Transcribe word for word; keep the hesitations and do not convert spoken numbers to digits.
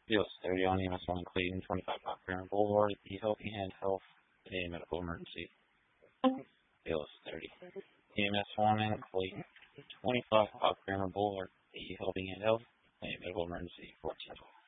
Field thirty on E M S one Clayton, twenty-five Park Fairmont Boulevard, the Helping Hand Health, a medical emergency. Field thirty. E M S one in Clayton, twenty-five Park Fairmont Boulevard, the Helping Hand Health, a medical emergency. fourteen twelve.